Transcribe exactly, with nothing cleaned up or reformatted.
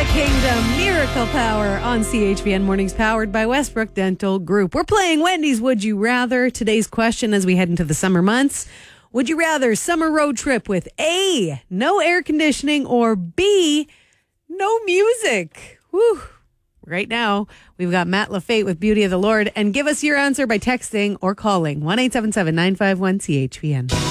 Kingdom Miracle Power on C H V N Mornings, powered by Westbrook Dental Group. We're playing Wendy's Would You Rather. Today's question as we head into the summer months. Would you rather summer road trip with A, no air conditioning, or B, no music? Whew. Right now, we've got Matt Lafate with Beauty of the Lord. And give us your answer by texting or calling one eight seven seven, nine five one, C H V N.